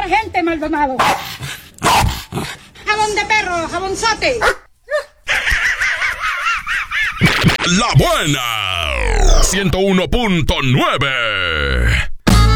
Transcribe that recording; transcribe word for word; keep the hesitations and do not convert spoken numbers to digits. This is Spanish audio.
detergente, Maldonado. Jabón de perro, jabonzote. La Buena ciento uno punto nueve.